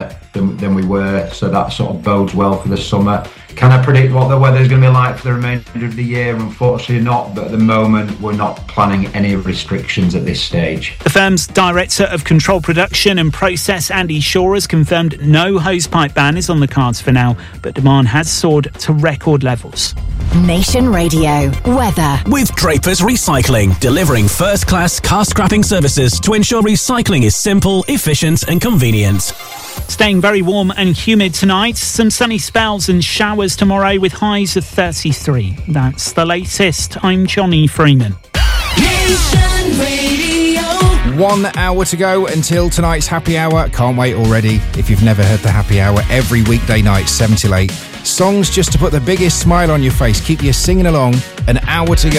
than we were, so that sort of bodes well for the summer. Can I predict what the weather's going to be like for the remainder of the year? Unfortunately not, but at the moment we're not planning any restrictions at this stage. The firm's Director of Control Production and Process, Andy Shaw, has confirmed no hosepipe ban is on the cards for now, but demand has soared to record levels. Nation Radio weather. With Drapers Recycling, delivering first-class car scrapping services to ensure recycling is simple, efficient and convenient. Staying very warm and humid tonight. Some sunny spells and showers tomorrow with highs of 33. That's the latest. I'm Johnny Freeman. Nation Radio. 1 hour to go until tonight's happy hour. Can't wait already. If you've never heard the happy hour, every weekday night, 7 till 8. Songs just to put the biggest smile on your face. Keep you singing along. An hour to go.